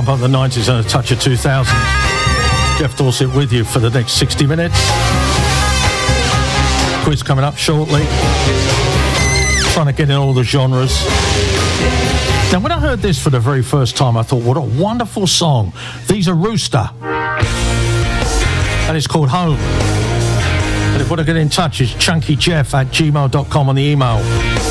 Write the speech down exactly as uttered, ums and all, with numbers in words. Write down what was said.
pump up the nineties and a touch of two thousand. Jeff Dorset with you for the next sixty minutes. Quiz coming up shortly. Trying to get in all the genres. Now, when I heard this for the very first time, I thought, what a wonderful song. These are Rooster. And it's called Home. And if you want to get in touch, it's chunkyjeff at gmail dot com on the email.